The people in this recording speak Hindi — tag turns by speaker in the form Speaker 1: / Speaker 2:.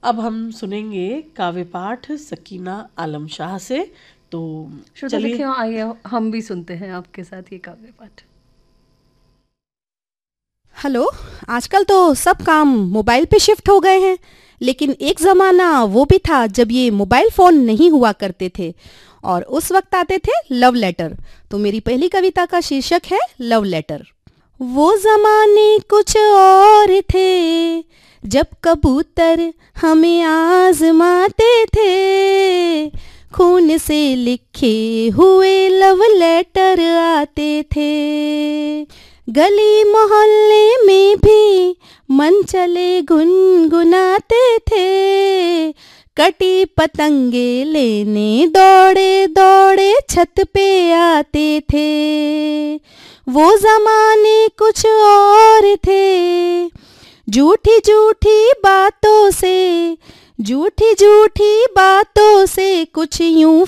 Speaker 1: अब हम सुनेंगे काव्य पाठ सकीना आलम शाह से। तो
Speaker 2: श्रोता सखियों, आइए हम भी सुनते हैं आपके साथ ये काव्य पाठ।
Speaker 3: हेलो। आजकल तो सब काम मोबाइल पे शिफ्ट हो गए हैं, लेकिन एक ज़माना वो भी था जब ये मोबाइल फ़ोन नहीं हुआ करते थे और उस वक्त आते थे लव लेटर। तो मेरी पहली कविता का शीर्षक है लव लेटर। वो ज़माने कुछ और थे जब कबूतर हमें आजमाते थे, खून से लिखे हुए लव लेटर आते थे। गली मोहल्ले में भी मन चले गुनगुनाते थे, कटी पतंगे लेने दौड़े दौड़े छत पे आते थे। वो ज़माने कुछ और थे, झूठी झूठी बातों से कुछ यूं